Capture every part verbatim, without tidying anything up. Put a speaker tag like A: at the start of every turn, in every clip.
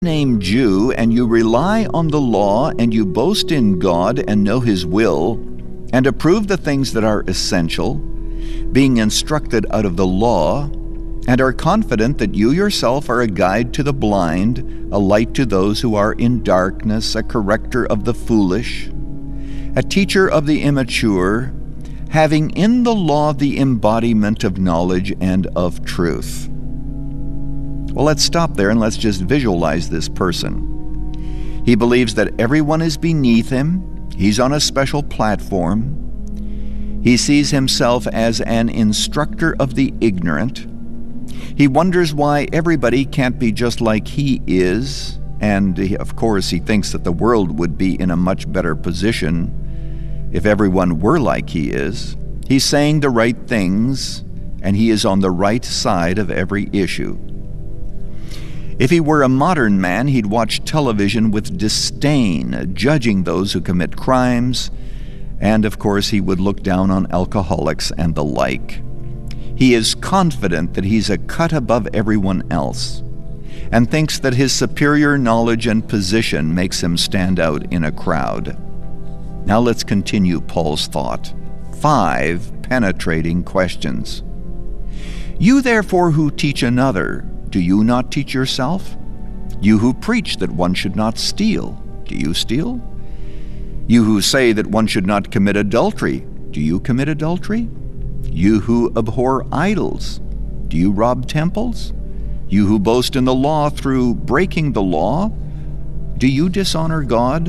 A: name Jew, and you rely on the law, and you boast in God and know His will, and approve the things that are essential, being instructed out of the law, and are confident that you yourself are a guide to the blind, a light to those who are in darkness, a corrector of the foolish, a teacher of the immature, having in the law the embodiment of knowledge and of truth. Well, let's stop there and let's just visualize this person. He believes that everyone is beneath him. He's on a special platform. He sees himself as an instructor of the ignorant. He wonders why everybody can't be just like he is, and he, of course he thinks that the world would be in a much better position if everyone were like he is. He's saying the right things, and he is on the right side of every issue. If he were a modern man, he'd watch television with disdain, judging those who commit crimes, and of course he would look down on alcoholics and the like. He is confident that he's a cut above everyone else, and thinks that his superior knowledge and position makes him stand out in a crowd. Now let's continue Paul's thought. Five penetrating questions. You therefore who teach another, do you not teach yourself? You who preach that one should not steal, do you steal? You who say that one should not commit adultery, do you commit adultery? You who abhor idols, do you rob temples? You who boast in the law through breaking the law, do you dishonor God?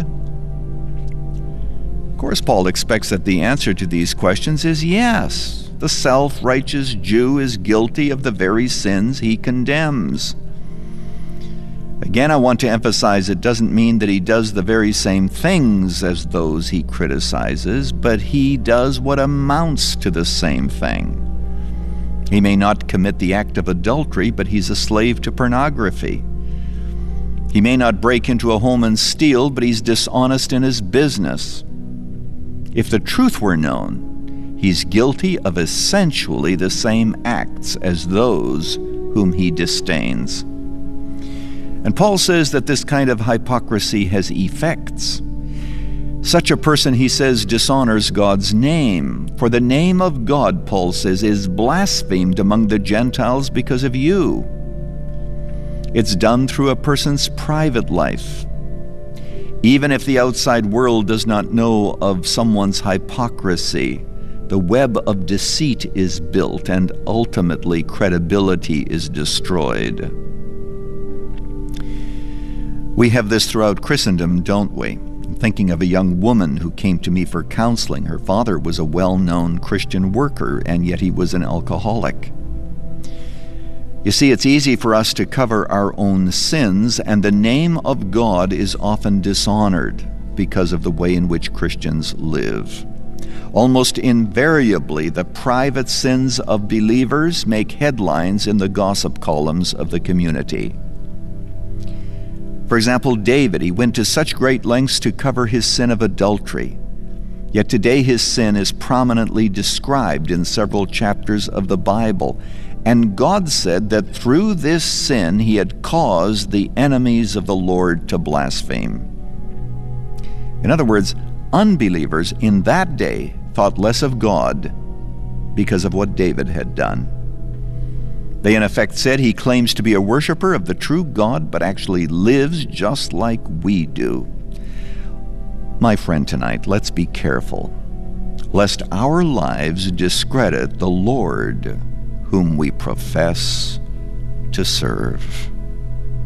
A: Of course, Paul expects that the answer to these questions is yes. The self-righteous Jew is guilty of the very sins he condemns. Again, I want to emphasize it doesn't mean that he does the very same things as those he criticizes, but he does what amounts to the same thing. He may not commit the act of adultery, but he's a slave to pornography. He may not break into a home and steal, but he's dishonest in his business. If the truth were known, he's guilty of essentially the same acts as those whom he disdains. And Paul says that this kind of hypocrisy has effects. Such a person, he says, dishonors God's name. For the name of God, Paul says, is blasphemed among the Gentiles because of you. It's done through a person's private life. Even if the outside world does not know of someone's hypocrisy, the web of deceit is built, and ultimately credibility is destroyed. We have this throughout Christendom, don't we? I'm thinking of a young woman who came to me for counseling. Her father was a well-known Christian worker, and yet he was an alcoholic. You see, it's easy for us to cover our own sins, and the name of God is often dishonored because of the way in which Christians live. Almost invariably, the private sins of believers make headlines in the gossip columns of the community. For example, David, he went to such great lengths to cover his sin of adultery. Yet today his sin is prominently described in several chapters of the Bible. And God said that through this sin he had caused the enemies of the Lord to blaspheme. In other words, unbelievers in that day thought less of God because of what David had done. They in effect said he claims to be a worshiper of the true God, but actually lives just like we do. My friend, tonight, let's be careful, lest our lives discredit the Lord whom we profess to serve.